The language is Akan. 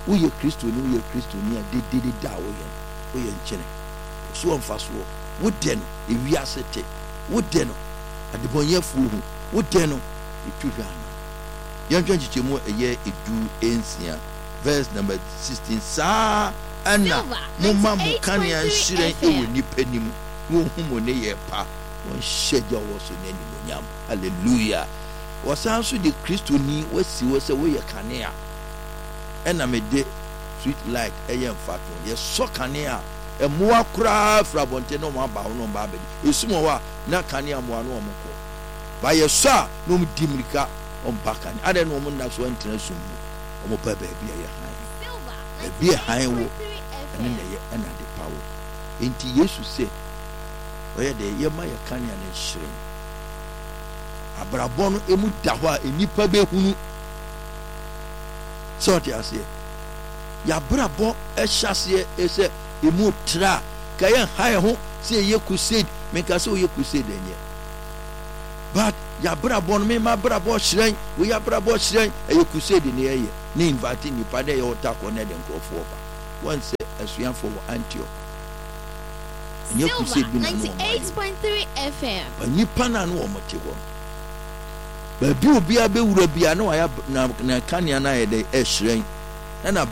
woyɛ Kristo ni a de da woyɛ nkyene so ɔmfa so wodɛ no ewiase te wodɛ no adebɔnyɛfoɔ hu wodɛ no etwihwa ana yɛntwa nkyɛmu ɛyɛ edu ensia verse number 16 saa ana momma mo kanea nhyerɛn ɛwɔ nipa nim wɔn hu ne yɛ pa wɔn hyɛ gya wɔ so n'animonyam hallelujah wɔsan so de Kristo ni wasi wɔ sɛ woyɛ kanea ɛna mede street light ɛyɛ mfato yɛsɔ kanea ɛmoa koraa fra bɔnte na ɔmo aba ho na ɔmo ba abɛdi esum wɔ a na kanea moa na ɔmo kɔ ba yɛsɔ a na ɔmo di mirika ɔmo ba kanea adɛ na ɔmo nna so ɛntena sum mu ɔmo pɛ baabi a yɛ han baabi a han wɔ ɛne na yɛ ɛna de pa wɔ enti Yesu sɛ ɔyɛ de yɛma yɛ kanea ne hyerɛn abrabɔ no emu da hɔ a enipa bɛhunu sɛ ɔte aseɛ yɛabrabɔ ɛhyɛ aseɛ ɛsɛ emu tra ka yɛn ha yɛn ho sɛ yɛ crusade menka sɛ ɔyɛ crusade ɛnyɛ but yɛabrabɔ no mema abrabɔ hyerɛn wɔyɛ abrabɔ hyerɛn ɛyɛ crusade ne yɛyɛ ne invite nipa dɛ yɛwɔ takɔ ne de nkurɔfoɔ ba wɔn sɛ asuafoɔ wɔ Antioch ɛnyɛ crusade bi na no 98.3 FM nipa na no wɔn te hɔ baabi obiara bɛwura bia na wɔayɛ na kanea na yɛ de ɛhyerɛn ɛna